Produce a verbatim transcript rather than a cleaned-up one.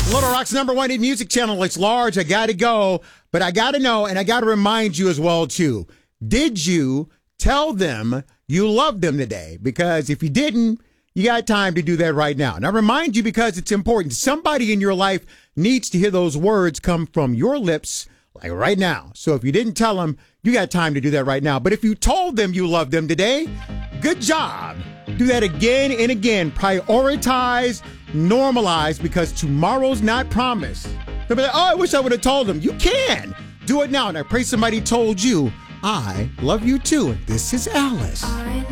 Little Rock's number one hit music channel. It's large. I got to go. But I got to know, and I got to remind you as well, too. Did you tell them you love them today? Because if you didn't, you got time to do that right now. And I remind you because it's important. Somebody in your life needs to hear those words come from your lips like right now. So if you didn't tell them, you got time to do that right now. But if you told them you love them today, good job. Do that again and again. Prioritize, normalize, because tomorrow's not promised. They'll be like, oh, I wish I would have told them. You can. Do it now. And I pray somebody told you, I love you too. This is Alice.